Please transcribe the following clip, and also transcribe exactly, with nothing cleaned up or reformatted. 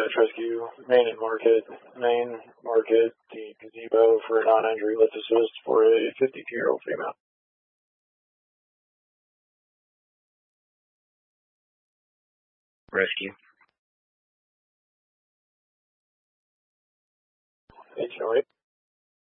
Dispatch Rescue, main and market, main, market, the gazebo for a non-injury lift assist for a fifty-two-year-old female. Rescue. eighteen oh eight.